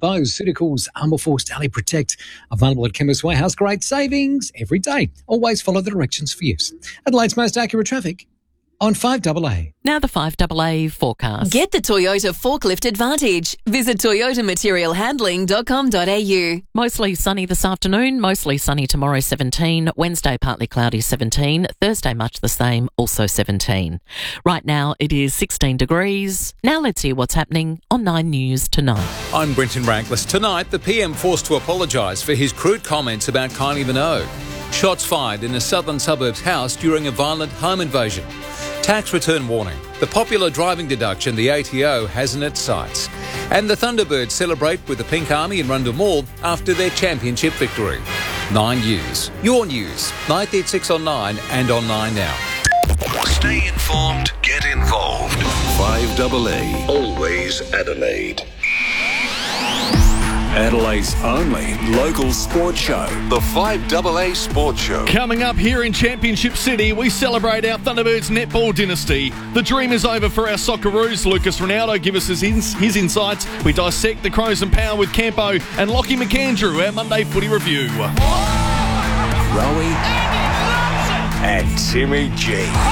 Beauceuticals, Armour Force Daily Protect. Available at Chemist Warehouse. Great savings every day. Always follow the directions for use. Adelaide's most accurate traffic on 5AA. Now the 5AA forecast. Get the Toyota Forklift Advantage. Visit toyotamaterialhandling.com.au. Mostly sunny this afternoon, mostly sunny tomorrow 17, Wednesday partly cloudy 17, Thursday much the same, also 17. Right now it is 16 degrees. Now let's hear what's happening on 9 News tonight. I'm Brenton Rankless. Tonight, the PM forced to apologise for his crude comments about Kylie Minogue. Shots fired in a southern suburbs house during a violent home invasion. Tax return warning. The popular driving deduction the ATO has in its sights. And the Thunderbirds celebrate with the Pink Army in Rundle Mall after their championship victory. 9 News. Your news. 936 on 9 and on 9 now. Stay informed, get involved. 5AA. Always Adelaide. Adelaide's only local sports show, the 5AA Sports Show. Coming up here in Championship City, we celebrate our Thunderbirds netball dynasty. The dream is over for our Socceroos. Lucas Ronaldo gives us his insights. We dissect the Crows and Power with Campo and Lockie McAndrew, our Monday footy review. Rowie and Timmy G.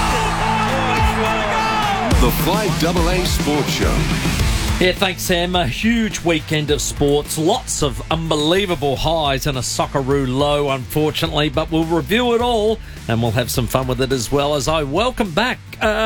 The 5AA Sports Show. Yeah, thanks, Sam. A huge weekend of sports. Lots of unbelievable highs and a Socceroo low, unfortunately. But we'll review it all and we'll have some fun with it as well as I welcome back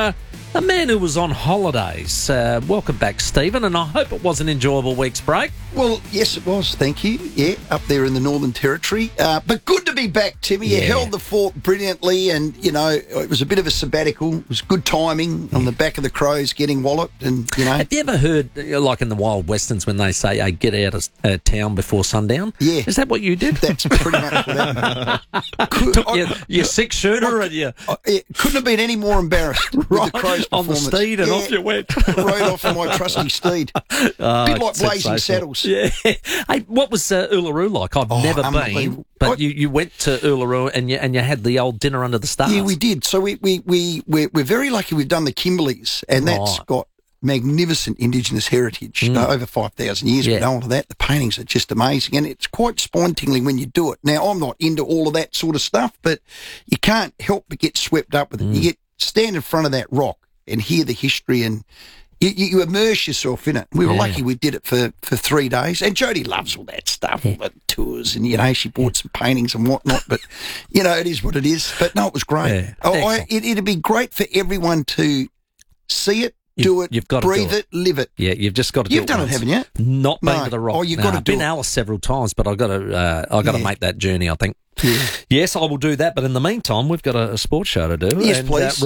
a man who was on holidays. Welcome back, Stephen, and I hope it was an enjoyable week's break. Well, yes, it was. Thank you. Yeah, up there in the Northern Territory. But good to be back, Timmy. You held the fort brilliantly, and, you know, it was a bit of a sabbatical. It was good timing on the back of the Crows getting walloped, and, you know. Have you ever heard, like in the Wild Westerns, when they say, hey, get out of town before sundown? Yeah. Is that what you did? That's pretty much what happened. Took your six-shooter and you... couldn't have been any more embarrassed with the Crows' on the steed and off you went. Rode off on my trusty steed. Bit like Blazing Saddles. Yeah. Hey, what was Uluru like? I've never been, but you went to Uluru and you had the old dinner under the stars. Yeah, we did. So we're very lucky. We've done the Kimberleys, and that's got magnificent Indigenous heritage, over 5,000 years. We know all of that. The paintings are just amazing, and it's quite spine-tingling when you do it. Now, I'm not into all of that sort of stuff, but you can't help but get swept up with it. You stand in front of that rock and hear the history, and you immerse yourself in it. We were lucky we did it for 3 days, and Jodie loves all that stuff, all the tours, and, you know, she bought some paintings and whatnot, but, you know, it is what it is. But, no, it was great. It'd be great for everyone to see it, do it, you've got breathe to do it, live it. Yeah, you've just got to do it. You've done it, haven't you? Not been to the rock. Oh, you've got to do it. I've been Alice several times, but I've got to make that journey, I think. Yeah. Yes, I will do that, but in the meantime, we've got a sports show to do. Yes, please.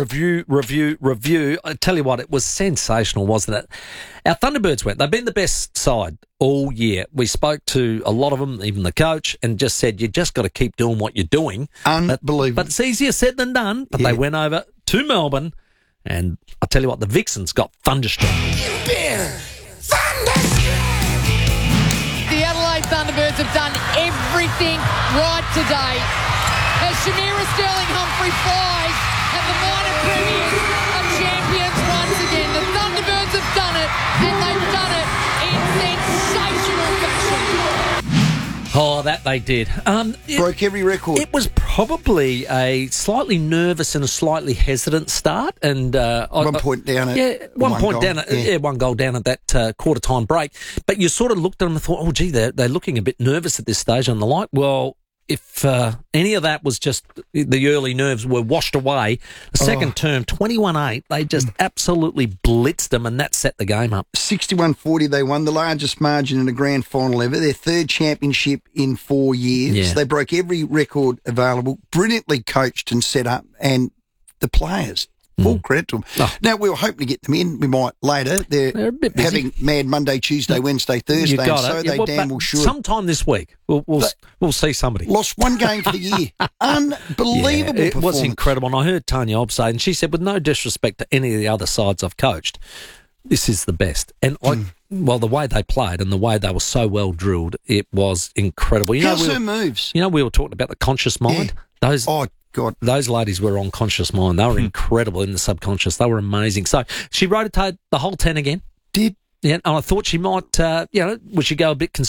Review. I tell you what, it was sensational, wasn't it? Our Thunderbirds went. They've been the best side all year. We spoke to a lot of them, even the coach, and just said, you just got to keep doing what you're doing. Unbelievable. But it's easier said than done. But they went over to Melbourne, and I tell you what, the Vixens got thunderstruck. The Adelaide Thunderbirds have done everything right today. As Shamira Sterling-Humphrey flies, and the minor premiers are champions once again. The Thunderbirds have done it, and they've done it in sensational fashion. Oh, that they did. Broke every record. It was probably a slightly nervous and a slightly hesitant start, and 1 point down at one goal down at that quarter time break. But you sort of looked at them and thought, oh, gee, they're looking a bit nervous at this stage on the light. Well, if any of that was just the early nerves were washed away, the second term, 21-8, they just absolutely blitzed them, and that set the game up. 61-40, they won the largest margin in a grand final ever, their third championship in 4 years. Yeah. They broke every record available, brilliantly coached and set up, and the players, full credit to them. Now, we were hoping to get them in. We might later. They're a bit busy. having mad Monday, Tuesday, Wednesday, Thursday, and so they damn well should. Sometime this week, we'll see somebody. Lost one game for the year. Unbelievable It performance. was incredible. And I heard Tanya Obb say, and she said, with no disrespect to any of the other sides I've coached, this is the best. And the way they played and the way they were so well drilled, it was incredible. How's her moves? You know, we were talking about the conscious mind. Yeah. Those ladies were on conscious mind. They were incredible in the subconscious. They were amazing. So she rotated the whole 10 again. Did. Yeah, and I thought she might, would she go a bit